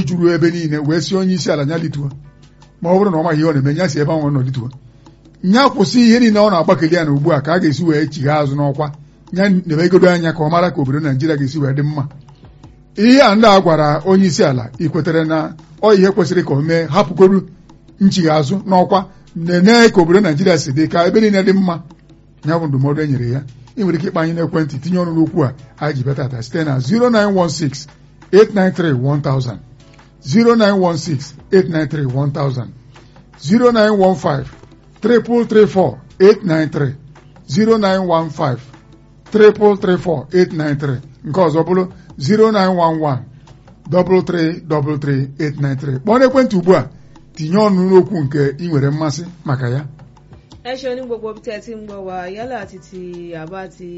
juru ebe niile wee si onye isi ala nya lituo ma ọ bụrụ na ọ maghị ihe ọ na-eme nya si ebe ahụ nọ lituo nya kwụsị ihe niile ọ na-agbakeli ya na ugbu a ka a ga-esi wee chigha azụ n'ọkwa nya na-ebegodo anya ka ọ mara ka obodo Naijiria ga-esi wee dị mma ihe a ndị a gwara onye isi ala ikwetere na ọ ihe kwesịrị ka o mee hapụgoru nchigha azụ n'ọkwa na-ene ka obodo Naijiria si dị ka ebe niile dị mma ya bụ ndụmọdụ e nyere ya ị nwere ike ịkpa anyị n'ekwentị tinye ọnụ n'okwu a anyị ji betata site na 09168931000 09168931000 09153334893 09153334893 nke ọzọ bụrụ 09113333893 kpọọ n'ekwentị ugbu a tinye ọnụ n'okwu nke ị nwere mmasị maka ya. ẹ ṣe ní gbogbo bí tẹ́ ti ń gbọ́ wa yálà títí àbá ti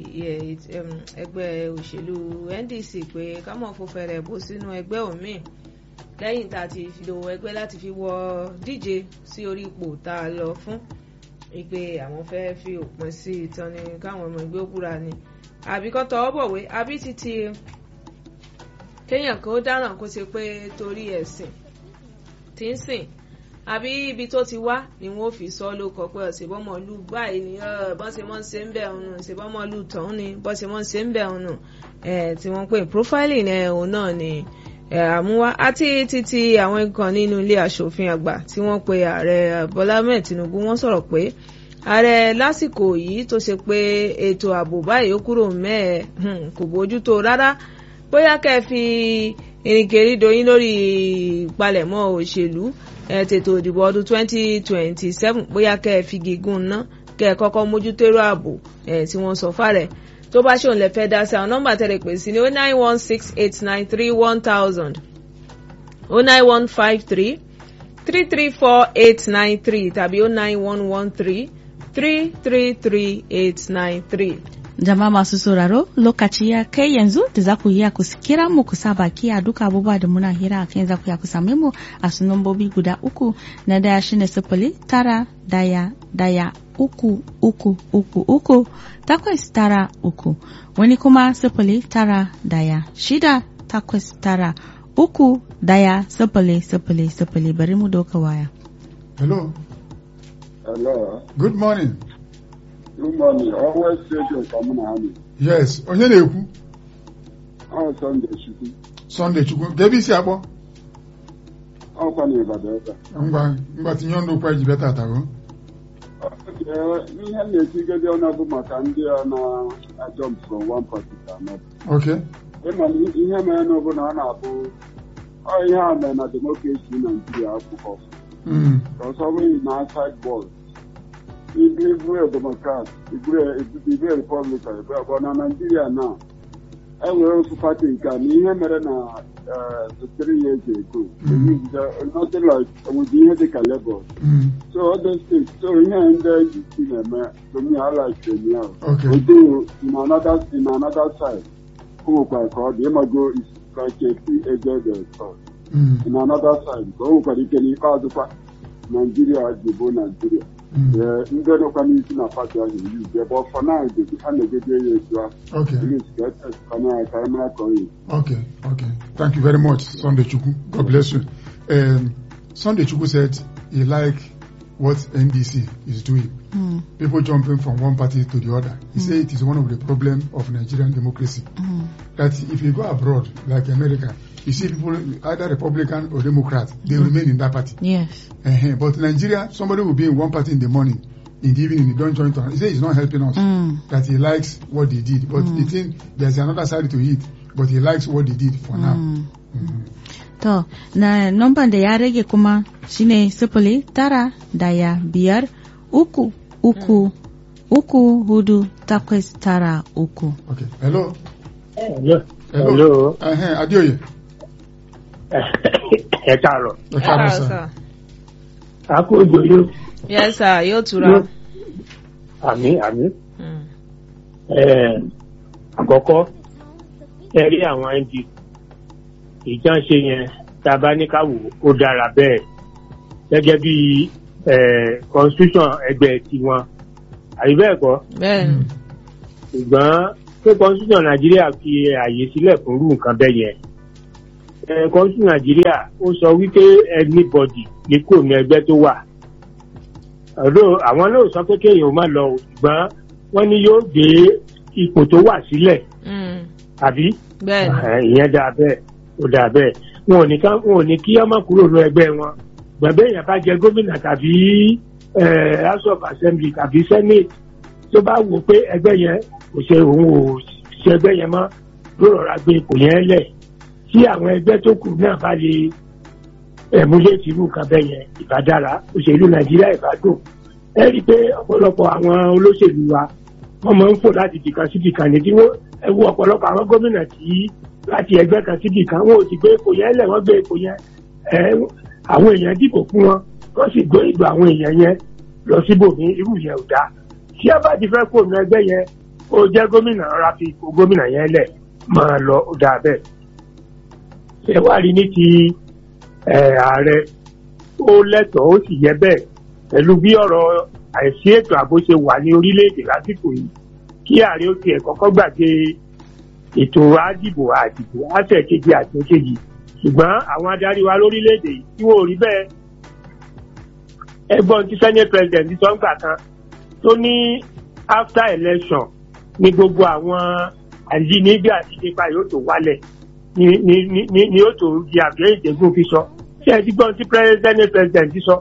ẹgbẹ́ òṣèlú NDC pé ká mọ̀ fún fẹ̀rẹ̀ bó sínú ẹgbẹ́ òmíì lẹ́yìn tá a ti fi lo ẹgbẹ́ láti fi wọ díje sí orí ipò tá a lọ fún ìpè àwọn fẹ́ fi òpin sí ìtàn ni káwọn ọmọ ẹgbẹ́ òkúra ni àbí kọ́ tọwọ́ bọ̀wé àbí títí kéèyàn kó dáràn kó ṣe pé torí ẹ̀sìn tí ń sìn àbí ibi tó ti wá ni wọn ò fi sọ ló kọ pé ọ̀sẹ̀bọ́mọlú báyìí ni bọ́n ṣe mọ́ ń ṣe ń bẹ̀ ọ̀nù ọ̀sẹ̀bọ́mọlú tọ̀hún ni bọ́n ṣe mọ́ ń ṣe ń bẹ̀ ọ̀nù tí wọ́n pè profiling òun náà ni àmúwá àti títí àwọn nǹkan nínú ilé aṣòfin àgbà tí wọ́n pe ààrẹ Bọ́lá Ahmed Tinubu wọ́n sọ̀rọ̀ pé ààrẹ lásìkò yìí tó ṣe pé ètò ààbò báyìí ó kúrò mẹ́ẹ̀ kò bójútó rárá bóyá kẹ́ fi ìrìnkèrindò yín lórí ìpalẹ̀mọ́ òṣèlú tètò ìdìbò ọdún 2027 bóyá kẹ́ ẹ fi gígùn ná kẹ́ ẹ kọ́kọ́ mójútó èrò ààbò tí wọ́n sọ fàrẹ̀ tó bá ṣòun lè fẹ́ dá sí àwọn nọ́mbà tẹ̀lé pè sí ní 09168931000 09153334893 tàbí 09113333893. Jama'a masu sauraro lokaci ya kai yanzu da za ku iya ku kira mu ku sa baki a duka abubuwa da muna hira a kan za ku iya ku same mu a su nambobi guda uku na daya shine 09113333893 wani kuma 09168931000 bari mu doka waya. Hello. Hello. Good morning. Good morning. Always radio from Nahani. Yes. Onye na-ekwu? Sunday Chukwu. Sunday Chukwu. Gebe isi akpọ? Kwa na Ibadan. Ngwa tinye ọnụ okwu ji beta atago. Ihe na-etigede ọnọdụ maka ndị a na-jump from one party to another. Okay. Ịma ihe mere n'obu na ọ na-abụ ihe a mere na democracy Nigeria akwụkwọ. Because ọ bụghị na outside ball. Igwe Democrat, Igwe Republican, but na Nigeria now, enwere ofu party nke a na ihe mere na 3 years ago. Nothing like with ihe dịka Lagos. So all those things, so ihe ndị NDC na-eme, to me I like them now. Although in another side, ụmụkwa ka ọ dị ịmago is like a free-agent thought. In another side, ka ụmụkwara ike n'ikpeazụkwa Nigeria jibo Nigeria. Ndị ọnụkwa n'isi na pati ahụ use but for now a na-egede ya etu ahụ. Okay. Thank you very much, Sunday Chukwu. God bless you. Sunday Chukwu said he like what NDC is doing. People jumping from one party to the other. He said it is one of the problems of Nigerian democracy. That if you go abroad, like America, you see people, either Republican or Democrat, they remain in that party. Yes. But Nigeria, somebody will be in one party in the morning, in the evening, he don't join to. He says he's not helping us. That he likes what they did. But he thinks there's another side to it. But he likes what they did for now. To, na nomban da ya rage kuma shine 09153334893. Okay. Hello. Hello. Adioye. Ẹ káàárọ̀. Ẹ káàárọ̀ sir. Àkójọ yóò. Yes sir, yóò tura. Àmín. Àkọ́kọ́ ẹ rí àwọn NDC ìjánṣe yẹn tá a bá ní ká wò ó dára bẹ́ẹ̀ gẹ́gẹ́ bí constitution ẹgbẹ́ tiwọn àbí bẹ́ẹ̀ kọ́. Bẹ́ẹ̀ni. Ṣùgbọ́n pé constitution Nàìjíríà fi àyè sílẹ̀ fún irú nǹkan bẹ́ẹ̀ yẹn kọ́ńtù Nàìjíríà ó sọ wípé anybody ní kò ní ẹgbẹ́ tó wà. Àwọn náà sọ pé kéèyàn má lọ ṣùgbọ́n wọ́n ní yóò gbé ipò tó wà sílẹ̀. Àbí? Ìyẹn dáa bẹ́ẹ̀, ó dáa bẹ́ẹ̀. Wọn ò ní kí ọmọ kúrò ní ẹgbẹ́ wọn. Gbẹ̀bẹ́ èèyàn bá jẹ gómìnà tàbí House of Assembly tàbí Senate tó bá wò pé ẹgbẹ́ yẹn kò ṣe òun ò ṣe ẹgbẹ́ yẹn mọ́ ló rọra gbé ipò yẹn lẹ̀. Tí àwọn ẹgbẹ́ tó kù náà bá lè múlẹ̀ tìrú nǹkan bẹ́ẹ̀ yẹn ìbádára òṣèlú Nàìjíríà ìbádùn. Ẹ rí i pé ọ̀pọ̀lọpọ̀ àwọn olóṣèlú wa wọ́n máa ń fò láti dìkan sí dìkan ní tí wọ́n ẹ wo ọ̀pọ̀lọpọ̀ àwọn gómìnà tí láti ẹgbẹ́ kan sí dìkan wọn ò sì gbé ipò yẹn lẹ̀ wọ́n gbé ipò yẹn àwọn èèyàn dìbò fún wọn wọ́n sì gbé ìgbà àwọn èèyàn yẹn lọ síbòmí irú yẹn ò dáa. Tí a bá ti fẹ́ kó nu ẹgbẹ́ yẹn ó jẹ́ gómìnà rárá fi ipò gómìnà yẹn lẹ̀ máa lọ ó dáa bẹ́ẹ̀. Ṣé wàá rí ní ti ààrẹ ó lẹ́tọ̀ọ́ ó sì yẹ bẹ́ẹ̀ pẹ̀lú bí ọ̀rọ̀ àìsí ètò ààbò ṣe wà ní orílẹ̀-èdè lásìkò yìí kí ààrẹ ó tiẹ̀ kọ́kọ́ gbàgbé ètò àdìbò àṣẹ̀kejì àti òkejì ṣùgbọ́n àwọn adarí wa lórílẹ̀-èdè yìí tí wọ́n ò rí bẹ́ẹ̀. Ẹgbọ́n tí Senate President sọ ń gbà kan tó ní after election ní gbogbo àwọn àjínigbé àti nípa yóò tó wálẹ̀ ni yóò tó di àgbẹ̀ ìjẹ́gun fi sọ. Ṣé ẹ ti gbọ́n tí Senate President sọ?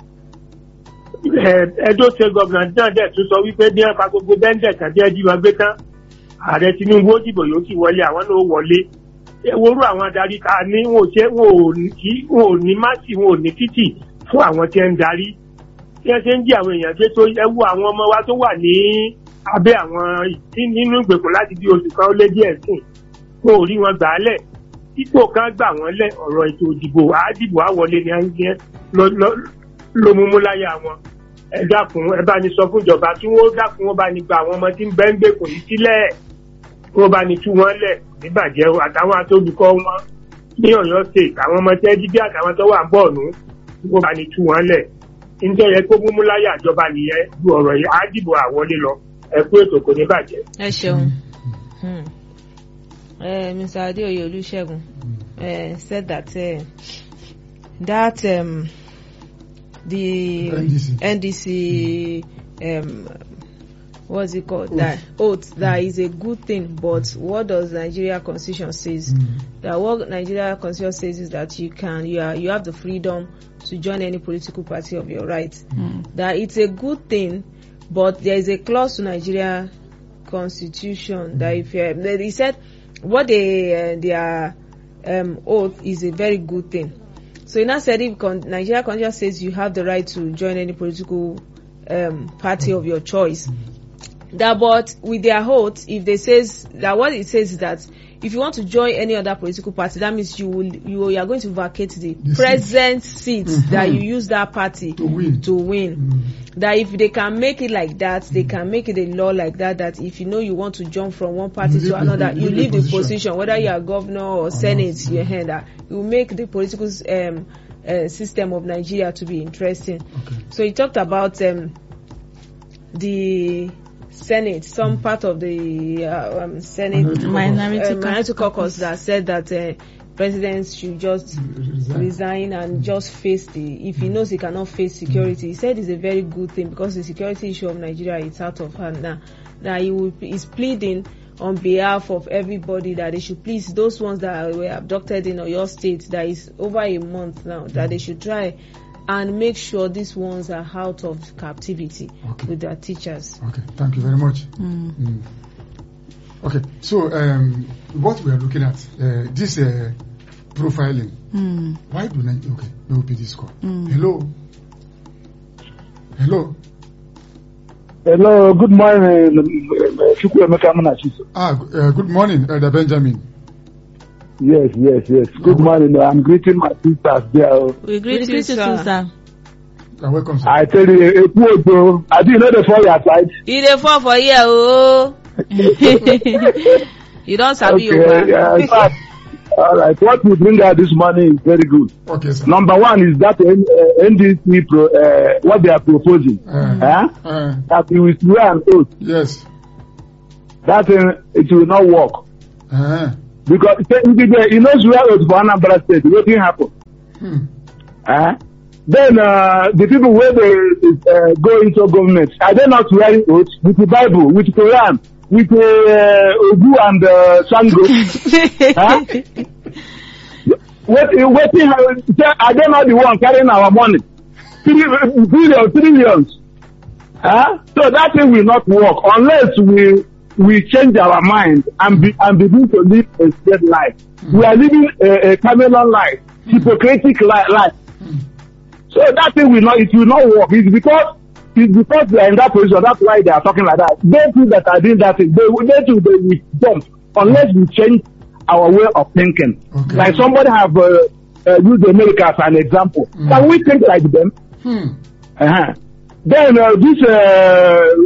Edo State Governor náà dẹ̀ tún sọ wípé bí wọ́n pa gbogbo bẹ́ńdẹ̀ tàbí ẹjí wọn gbé tán ààrẹ Tinubu ó dìbò yóò sì wọlé àwọn náà ó wọlé. Ewúrú àwọn adarí ká ní wọn ò ní másì wọn ò ní títì fún àwọn tí ń darí. Bí wọ́n ṣe ń jí àwọn èèyàn gbé tó ẹwú àwọn ọmọ wa tó wà ní abẹ́ àwọn nínú ìgbèkùn láti bí oṣù kan ó lé díẹ̀ sìn wọn ò rí wọn gbà á lẹ̀. Dípò kan gbà wọ́n lẹ̀ ọ̀rọ̀ ètò ìdìbò àdìbò àwọlé ni à ń jẹ́ ló mú láyà wọn. Ẹ dákun ẹ bá ní sọ fún ìjọba kí wọ́n dákun wọ́n bá ní gba àwọn ọmọ tí ń bẹ ń gbèkùn yìí sílẹ̀ wọ́n bá ní tú wọn lẹ̀ níbàjẹ́ àtàwọn atólùkọ́ wọn ní Ọ̀yọ́ State àwọn ọmọ tẹ́ jíjí àtàwọn tó wà ń bọ̀ nù wọ́n bá ní tú wọn lẹ̀. Ǹjẹ́ yẹ kó mú láyà ìjọba nìyẹn ju ọ̀rọ̀ yìí àdìbò àwọlé lọ ẹ kú ètò kò ní bàjẹ́. Ẹ ṣeun. Mr. Adeoye Olusegun said that the NDC what's it called that oath that is a good thing, but what does Nigeria Constitution says? That what Nigeria Constitution says is that you have the freedom to join any political party of your right. That it's a good thing, but there is a clause to Nigeria Constitution that if he said what their oath is a very good thing. So he now said if Nigeria Constitution says you have the right to join any political party of your choice. That but with their oath, if they says that what it says is that if you want to join any other political party, that means you are going to vacate the present seat that you use that party to win. That if they can make it like that, they can make it a law like that, that if you know you want to jump from one party to another, you leave the position, whether you are governor or senate, that you make the political system of Nigeria to be interesting. So he talked about the Senate, some part of the Senate minority caucus that said that presidents should just resign and just face if he knows he cannot face security. He said it's a very good thing because the security issue of Nigeria is out of hand now. That he's pleading on behalf of everybody that they should please those ones that were abducted in Oyo State, that is over a month now, that they should try and make sure these ones are out of captivity with their teachers. Okay, thank you very much. Okay, so what we are looking at, this profiling. Why do not? Okay, no be this call. Hello. Hello, good morning. Good morning, Elder Benjamin. Yes. Good morning. I'm greeting my sisters there. We greet you, sir. Welcome, sir. I tell you, I didn't know the 4 year side. You the 4 for year, oh. You don't sabi in fact, all right. What we bring out this morning is very good. Okay, sir. Number one is that NDC what they are proposing. That we swear an oath. Yes. That it will not work. Because he knows where it's for Anambra State. What didn't happen? Then the people where they go into government, are they not wearing oaths with the Bible, with the Quran, with Ogu and Sango? Are they not the one carrying our money? Trillions. So that thing will not work unless we change our mind and begin to live a straight life. We are living a Cameron life, hypocritic life. So that thing will not work. It's because they are in that position. That's why they are talking like that. They think that are doing that thing. They will jump unless we change our way of thinking. Okay. Like somebody have used America as an example. Can we think like them? Then this